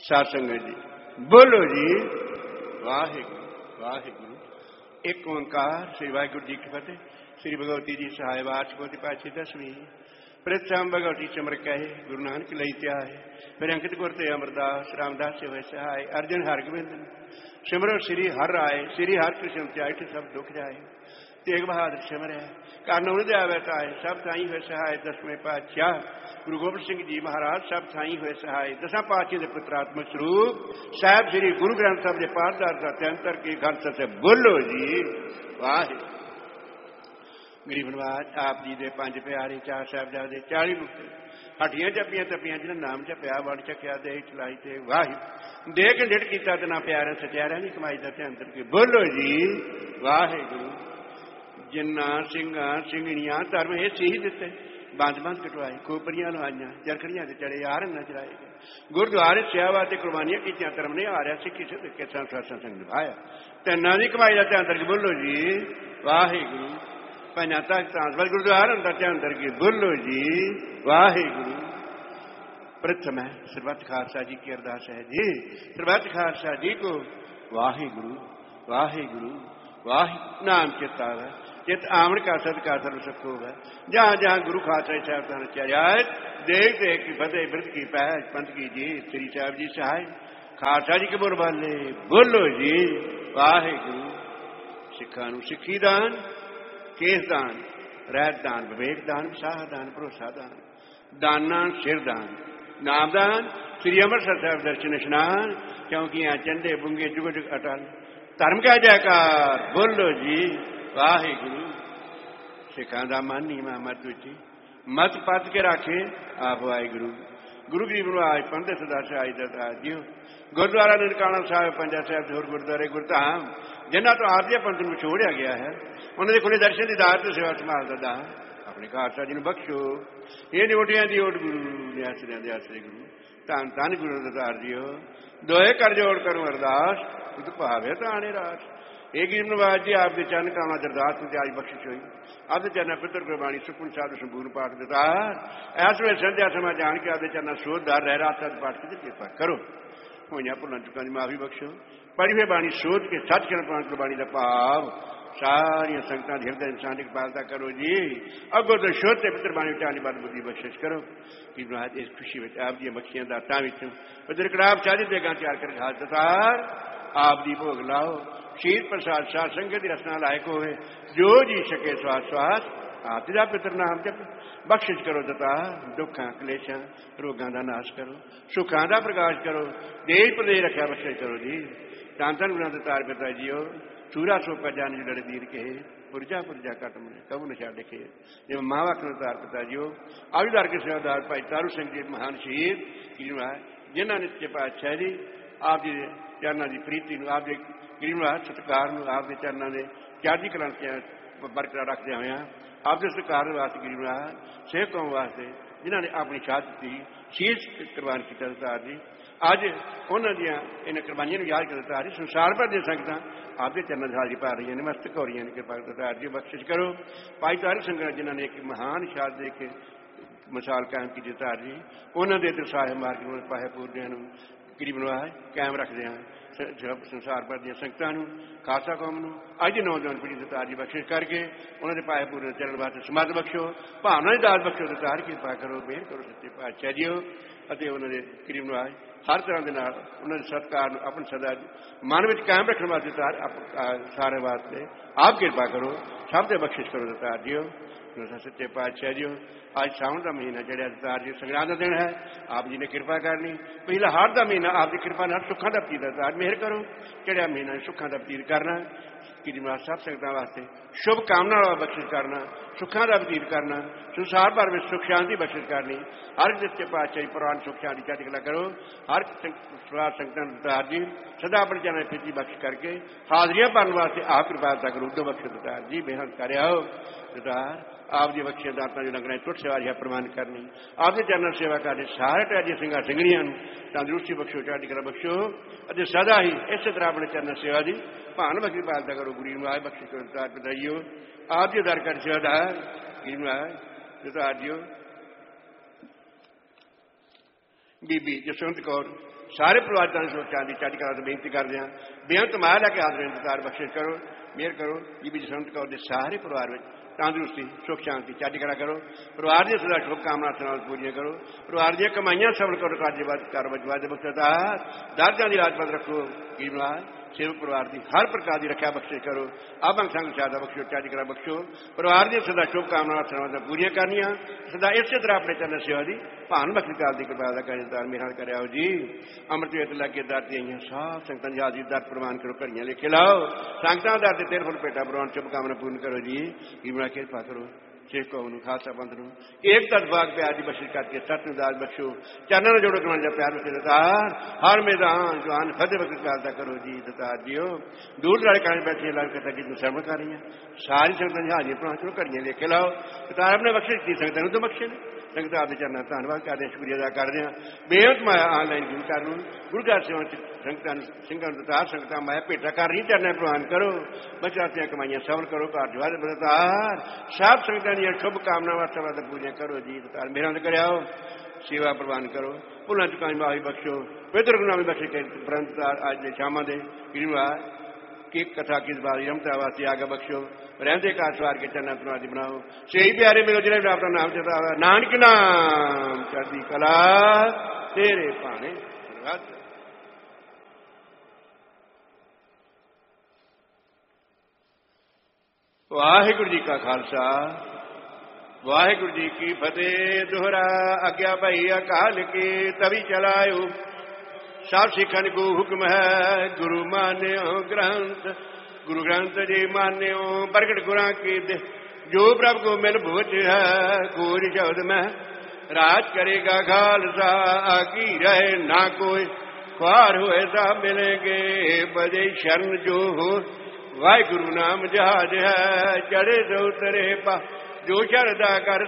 साध संगत जी बोलो जी वाहिगुरु वाहिगुरु। एक ओंकार श्री वाहिगुरु जी की फतेह। श्री भगवती जी सहाय वाचकोति पाछी 10वीं। प्रथम भगवती चमर कहे गुरु नानक लई त्याए। फिर अंकित गुरते अमरदास रामदास से हुए सहाय। अर्जुन हरगोबिंद सिमरो श्री हर राय। श्री हर कृष्ण त्याय सब दुख जाए। तेग बहादुर सिमर है कारण उन्हें बैठाए सब थाई हुए सहाय। 10वें पातशाह गुरु गोबिंद सिंह जी महाराज सब थाई हुए सहाय। 10 पातशाह के पुत्रात्मक स्वरूप साहब श्री गुरु ग्रंथ साहब के पाठदार का त्यंतर की घंट से बोलो जी वाह। गरीब नवाज आप जी के 5 प्यारे 4 साहिबजादे 40 मुक्ते हटियां जपियां तपियां जिन्हें नाम जपया वड़ चकिया दे चलाई थे वाह। देख लिट किया तो ना प्यार सत्यारा नहीं कमाई का त्यंतर की बोलो जी वाहे गुरु। जिन्ना सिंगा सिंगणियां धर्म ये सीही दिते बंद बंद कटवाए खोपरियां लवाइया चरखड़ियां चढ़े यार न चढ़ाए गुरुद्वारे सेवा से कुर्बानियां की धर्म ने आ रहा सिक्खी के संग निभाया तेना की कमाई का त्यंतर की बोलो जी वाहे गुरु। पंजा तख्त गुरुद्वारा त्यंतर की बोलो जी वाहे गुरु। प्रथम है सरबत खालसा जी की अरदास है जी। सरबत खालसा जी को वाहे गुरु वाहे गुरु वाहे नाम चिता है चित आमण का सदका सर्व सुख होगा। जहां जहां गुरु खालसा साहब चर्याय देख देख की फतेह वृत की पहल पंथ की जी श्री साहब जी सहाय। खालसा जी के बोल वाले बोलो जी वाहे गुरु। सिखा सिक्खी दान केस दान रहत दान विवेक दान विसाह दान भरोसा दान दाना सिर दान नाम दान श्री अमृतसर साहब दर्शन स्नान क्योंकि यहाँ चंदे बुंगे जुग जुग अटल धर्म का जयकार बोलो जी वाहे गुरु। सिखा दा मन नीमा मत उची मत पत के राखे आप वाहे गुरु। गुरु गरीब नवाज पंथ सदा सहाय दता जियो। गुरुद्वारा ननकाना साहब पंजा साहब होर गुरुद्वारे गुरधाम जिन्हों तो आरती पंथ में छोड़िया गया है उन्होंने खुले दर्शन की दात सेवा संभाल ददा अपने खालसा जी बख्शो। ये निवटिया की ओट गुरु आश्रय दे आश्रय गुरु धन धन गुरु दतार जियो। दोए कर जोड़ करूं अरदास तुझ भावे तो आने रास। एक गरीब नवाज जी आपके चरण कामना अरदास में आज बख्शिश हुई। आपके चरण पितर गुरबाणी सुखमन साधु संपूर्ण पाठ दतार ऐस वे संध्या समा जान के आपके चरण सोधदार रह रात पाठ की कृपा करो। होइया भुलां चुकां दी माफी बख्शो। पढ़ी हुई बाणी सोच के सचखंड पाठ गुरबाणी का भाव सारिया संगतां दे हृदय इंसान की कृपालता करो जी। अगो तो शोध पितर बाणी उठाने वाली बुद्धि बख्शिश करो कि महाराज इस खुशी में आप दी बख्शियां दातां विचों पितर कड़ाब चाली देगा तैयार कर घाल दतार आप दी भोग लाओ। शीर प्रसाद साध संगत की रसना लायक होवे जो जी सके स्वास स्वास आप दा पितर नाम जप बख्शिश करो दतार। दुखां कलेशां रोगां दा नाश करो सुखां दा प्रकाश करो देश प्रदेश रखा बख्शिश करो जी। धन धन गुणां दतार पिता जियो। चूरा सोपा जान जो लड़े दीर के पुरजा पुरजा कट में कबू न छाड़े के जिव मावा अखनदार पिता जियो। आविदार के सेवादार भाई तारू सिंह जी महान शहीद जिन्होंने नित्य पातशाह जी आप जी चरणों की प्रीति आप गरीब सत्कार आप चरणों के चढ़ती कला बरकरार रखते हुए आपके सत्कार वास्ते गरीब सेव कौम वास्ते जिन्होंने अपनी शहादत की शीश कुर्बान किया दतार जी। अज उन्होंने इन कुर्बानियों याद कर दतार जी। संसार भर दी संगतां आपके चरणों से हाजिरी पा रही हैं मस्तक हो रही हैं कृपा दतार जी बख्शिश करो। भाई तारू संगत जिन्होंने एक महान शहादत दे के मिसाल कायम की दतार जी उन्होंने दरसाहे मार्ग पाए पूर्णिया गरीब नवाज कायम रखते हैं संसार भर दी संगतां खालसा कौम अज नौजवान पीढ़ी दतार जी बख्शिश करके उन्होंने पाए पूरे चरण वास्ते समर्थ बख्शो भावना की दात बख्शो दतार कृपा करो मेहर करो सच्चे पातशाह जियो। उन्होंने गरीब नवाज हर तरह के उन्होंने सत्कार अपने सदा मन में कायम रखने वास्ते दतार सारे वास्ते आप कृपा करो सब से बख्शिश करो दतार जियो। सच्चे पातशाह जियो। आज सावन का महीना चढ़िया दतार जी संग्राम का दिन है आप जी ने कृपा करनी पहला हार का महीना आपकी कृपा न सुखा का बतीत दतार मेहर करो चढ़िया महीना सुखा का बतीत करना कि सब संगतां वास्ते शुभ कामना बख्शिश करना सुखा का बतीत करना संसार भर में सुख शांति बख्शिश करनी हर सच्चे पातशाही पुराण सुख शांति चढ़ती कला करो। हर संगतां दतार जी सदा अपने चरण प्रीति बख्श करके हाजरियां भरने वास्ते आप कृपालता करो उदो बख्शो दतार जी मेहनत करो दतार। आप जी बख्शिया दाता जो लगना टुट सेवा जी प्रमाण करनी आपके चरण सेवा करने सारे टैजी सिंगा सिंगड़ियां तंदुरुस्ती बख्शो चढ़ती कला बख्शो सदा ही इस तरह अपने चरण सेवा की भान बख्शी पालता करो गरीब नवाज बख्शी करो दतार बताइयो। आप जी दर कर सेवादार गरीब नवाज दतार जियो। ਬੀਬੀ ਜਸਵੰਤ ਕੌਰ, ਸਾਰੇ ਪਰਿਵਾਰ ਦਾ ਸੋਚਾਂ ਦੀ ਚੜ੍ਹਦੀ ਕਲਾ ਤੋਂ ਬੇਨਤੀ ਕਰਦੇ ਹਾਂ। ਬੇਅੰਤ ਮਾਇਆ ਲੈ ਕੇ ਹਾਜ਼ਰ ਇੰਤਜ਼ਾਰ ਬਖਸ਼ਿਸ਼ ਕਰੋ, ਮਿਹਰ ਕਰੋ। ਬੀਬੀ ਜਸਵੰਤ ਕੌਰ ਦੇ ਸਾਰੇ ਪਰਿਵਾਰ ਵਿੱਚ ਤੰਦਰੁਸਤੀ, ਸੁੱਖ ਸ਼ਾਂਤੀ, ਚੜ੍ਹਦੀ ਕਲਾ ਕਰੋ। ਪਰਿਵਾਰ ਦੀਆਂ ਸਦਾ ਸ਼ੁਭ ਕਾਮਨਾਵਾਂ ਨਾਲ ਪੂਰੀਆਂ ਕਰੋ। ਪਰਿਵਾਰ ਦੀਆਂ ਕਮਾਈਆਂ ਸਫਲ ਕਰੋ। ਕਾਰੋਬਾਰ ਬਖਸ਼ਤਾ ਦਰਜਾਂ ਦੀ ਰਾਜਪਤ ਰੱਖੋ। ਕੀ ਮਹਾਰਾਜ ਸੇਵਕ ਪਰਿਵਾਰ ਦੀ ਹਰ ਪ੍ਰਕਾਰ ਦੀ ਰੱਖਿਆ ਬਖਸ਼ਿਸ਼ ਕਰੋ। ਆਭੰਗ ਸੰਗ ਸ਼ਾਦਾ ਬਖਸ਼ੋ, ਚੜ੍ਹਦੀ ਕਲਾ ਬਖਸ਼ੋ। ਪਰਿਵਾਰ ਦੀਆਂ ਸਦਾ ਸ਼ੁਭ ਕਾਮਨਾਵਾਂ ਪੂਰੀਆਂ ਕਰਨੀਆਂ। ਸਦਾ ਇਸੇ ਤਰ੍ਹਾਂ ਆਪਣੇ ਚਰਨ ਸੇਵਾ ਦੀ ਭਾਨ ਬਖਸ਼ੀ ਕਾਲ ਦੀ ਕਿਰਪਾ ਦਾ ਕਰਨਦਾਰ ਮੇਰਾ ਕਰਿਆਓ ਜੀ। ਅੰਮ੍ਰਿਤ ਵੇਦ ਲੱਗੇ ਦਰ ਤੇ ਆਈਆਂ ਸਾਧ ਸੰਗਤਾਂ ਦੀ ਹਾਜ਼ਰੀ ਦਰ ਪ੍ਰਵਾਨ ਕਰੋ। ਘੜੀਆਂ ਲਿਖੇ ਲਾਓ ਸੰਗਤਾਂ ਦਰ ਤੇ 13 ਫੁੱਲ ਪੇਟਾ ਪ੍ਰਵਾਨ ਸ਼ੁਭ ਕਾਮਨਾ ਪੂਰਨ ਕਰੋ ਜੀ। ਕੀ ਬਣਾ ਕਿਰਪਾ ਕਰੋ ਸਿੱਖ ਕੌਮ ਨੂੰ, ਖਾਲਸਾ ਪੰਥ ਨੂੰ ਏਕ ਤਦਵਾਗ ਪਿਆਰ ਦੀ ਬਖਸ਼ਿਸ਼ ਕਰਕੇ ਸੱਚ ਨੂੰ ਦਾਸ ਬਖਸ਼ੋ। ਚਰਨਾਂ ਨੂੰ ਜੋੜੋ ਕਮਾਂ ਦਾ ਪਿਆਰ ਵਿੱਚ ਦਤਾਰ ਹਰ ਮੈਦਾਨ ਜਵਾਨ ਫਤਿਹ ਬਖਸ਼ ਕਰਦਾ ਕਰੋ ਜੀ। ਦਤਾਰ ਜੀਓ ਦੂਰ ਦਰਾਡੇ ਕਾਰਨ ਬੈਠੇ ਲੱਗ ਕੇ ਤੱਕ ਨੂੰ ਸਰਵ ਕਰ ਰਹੀਆਂ ਸਾਰੀ ਸੰਗਤਾਂ ਦੀ ਹਾਜ਼ਰੀ ਪ੍ਰਵਾਨ ਕਰੋ। ਘੜੀਆਂ ਲਿਖ ਕੇ ਲਾਓ। ਦਤਾਰ ਆਪਣੇ ਬਖਸ਼ਿਸ਼ ਕੀ ਸੰਗਤਾਂ ਨੂੰ ਤਾਂ ਬਖਸ਼ੇ ਨੇ। ਸੰਗਤਾਂ ਆਪਦੇ ਚਰਨਾਂ ਦਾ ਧੰਨਵਾਦ ਕਰਦੇ ਹਾਂ, ਸ਼ੁਕਰੀਆ ਅਦਾ ਕਰਦੇ ਹਾਂ। ਬੇਅੰਤ ਮਾਇਆ ਆਨਲਾਈਨ ਗੁਰੂ ਘਰ ਨੂੰ ਗੁਰੂ ਘਰ ਸੇਵਾ ਸੰਗਤਾਂ ਨੂੰ ਸਿੰਘਾਂ ਨੂੰ ਦਤਾਰ ਸੰਗਤਾਂ ਮਾਇਆ ਭੇਟਾ ਕਰ ਰਹੀ ਚਰਨਾਂ ਪ੍ਰਵਾਨ ਕਰੋ। ਬੱਚਿਆਂ ਦੀਆਂ ਕਮਾਈਆਂ ਸਫਲ ਕਰੋ। ਘਰ ਜਵਾਦ ਦਤਾਰ ਸਭ ਸੰਗਤਾਂ ਦੀਆਂ ਸ਼ੁਭ ਕਾਮਨਾਵਾਂ ਸਭਾ ਦਾ ਪੂਰੀਆਂ ਕਰੋ ਜੀ। ਦਤਾਰ ਮੇਰਾ ਤੇ ਕਰਿਆਓ ਸੇਵਾ ਪ੍ਰਵਾਨ ਕਰੋ। ਭੁੱਲਾਂ ਚੁੱਕਾਂ ਦੀ ਮਾਫੀ ਬਖਸ਼ੋ। ਪਵਿੱਤਰ ਗੁਨਾਹ ਬਖਸ਼ੇ ਕੇ ਪ੍ਰੰਤ ਅੱਜ ਦੇ ਸ਼ਾਮਾਂ ਦੇ ਗੁਰੂਵਾਰ ਕੀ ਕਥਾ ਕਿਸ ਬਾਰੀ ਰਮਤਾ ਵਾਸਤੇ ਆਗਾ ਬਖਸ਼ੋ। ਰਹਿੰਦੇ ਘਰ ਸਵਾਰ ਕੇ ਚਰਨਾਂ ਤੁਮਾਦੀ ਬਣਾਓ। ਸਹੀ ਪਿਆਰੇ ਮਿਲੋ ਜਿਹੜੇ ਆਪਣਾ ਨਾਮ ਜਪਦਾ ਨਾਨਕ ਨਾਮ ਚੜ੍ਹਦੀ ਕਲਾ ਤੇਰੇ ਭਾਣੇ ਸਰਬੱਤ। ਵਾਹਿਗੁਰੂ ਜੀ ਕਾ ਖਾਲਸਾ ਵਾਹਿਗੁਰੂ ਜੀ ਕੀ ਫਤਿਹ। ਦੋਹਰਾ ਆਗਿਆ ਭਈ ਅਕਾਲ ਕੀ ਤਵੀ ਚਲਾਇਓ। ਸਭ ਸਿੱਖਨ ਕੋ ਹੁਕਮ ਹੈ ਗੁਰੂ ਮਾਨਿਓ ਗ੍ਰੰਥ। ਗੁਰੂ ਗ੍ਰੰਥ ਜੀ ਮਾਨਿਓ ਪ੍ਰਗਟ ਗੁਰਾਂ ਕੀ ਦੇ ਜੋ ਪ੍ਰਭ ਕੋ ਮਿਲ ਭੁਜ ਹੈ। ਕੋਰਿ ਸ਼ਬਦ ਮੈਂ ਰਾਜ ਕਰੇਗਾ ਖਾਲਸਾ ਆਗੀ ਰਹੇ ਨਾ ਕੋਈ ख्वार हुए सा मिलेंगे बजे शरण जो हो। वाहिगुरु नाम जहाज है चढ़े तो उतरे पा जो शरदा कर